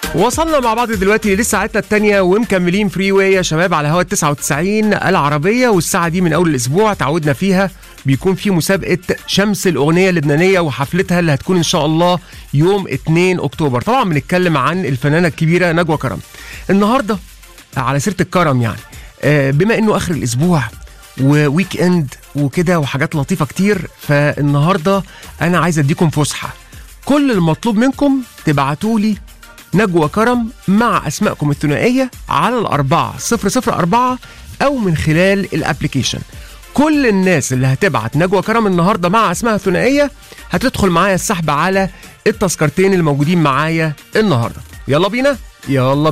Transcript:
وصلنا مع بعض دلوقتي لساعتنا التانية ومكملين فري واي يا شباب على هوا 99 العربية. والساعة دي من أول الأسبوع تعودنا فيها بيكون في مسابقة شمس الأغنية اللبنانية وحفلتها اللي هتكون إن شاء الله يوم 2 أكتوبر. طبعا بنتكلم عن الفنانة الكبيرة نجوى كرم. النهاردة على سيرة الكرم يعني بما إنه آخر الأسبوع وويك إند وكده وحاجات لطيفة كتير، فالنهاردة أنا عايز أديكم فسحة. كل المطلوب منكم تبعتولي نجوى كرم مع أسمائكم الثنائية على 4004 أو من خلال الابليكيشن. كل الناس اللي هتبعت نجوى كرم النهاردة مع أسمائها الثنائية هتدخل معايا السحب على التذكرتين الموجودين معايا النهاردة. يلا بينا.